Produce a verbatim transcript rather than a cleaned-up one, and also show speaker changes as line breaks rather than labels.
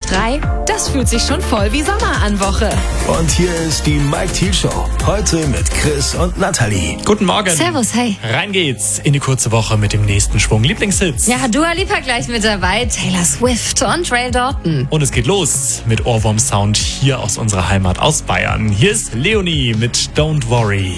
drei, das fühlt sich schon voll wie Sommer an Woche.
Und hier ist die Mike Thiel Show. Heute mit Chris und Nathalie.
Guten Morgen.
Servus, hey.
Rein geht's in die kurze Woche mit dem nächsten Schwung Lieblingshits.
Ja, Dua Lipa gleich mit dabei, Taylor Swift und Ray Dalton.
Und es geht los mit Ohrwurm-Sound hier aus unserer Heimat aus Bayern. Hier ist Leonie mit Don't Worry.